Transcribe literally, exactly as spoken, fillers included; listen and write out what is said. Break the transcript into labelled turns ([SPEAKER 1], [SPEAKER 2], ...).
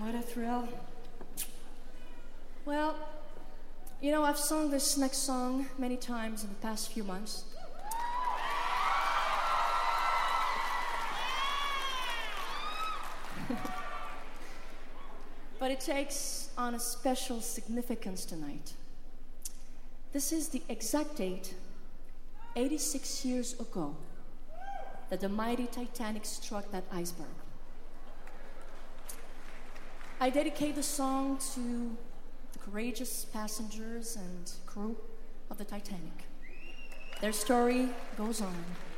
[SPEAKER 1] What a thrill. Well, you know, I've sung this next song many times in the past few months. But it takes on a special significance tonight. This is the exact date, eighty-six years ago, that the mighty Titanic struck that iceberg. I dedicate the song to the courageous passengers and crew of the Titanic. Their story goes on.